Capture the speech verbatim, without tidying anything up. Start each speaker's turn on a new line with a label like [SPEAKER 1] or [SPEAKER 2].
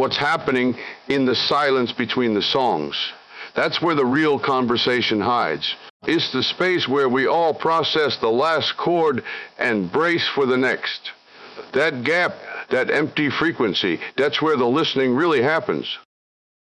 [SPEAKER 1] what's happening in the silence between the songs. That's where the real conversation hides. It's the space where we all process the last chord and brace for the next. That gap, that empty frequency, that's where the listening really happens.